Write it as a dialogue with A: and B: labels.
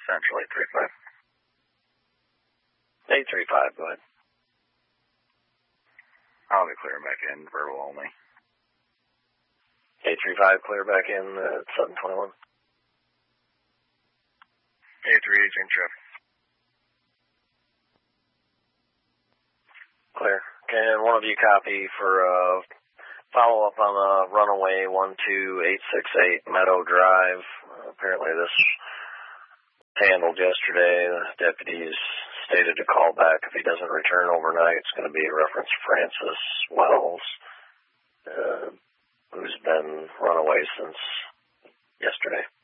A: Central 835.
B: 835, go ahead.
A: I'll be clear back in, verbal only.
B: 835, clear back in at 721.
A: 838, change traffic.
B: Clear. Can one of you copy for follow-up on runaway 12868 Meadow Drive? Apparently this was handled yesterday. The deputies stated to call back if he doesn't return overnight. It's going to be reference Francis Wells, who's been run away since yesterday.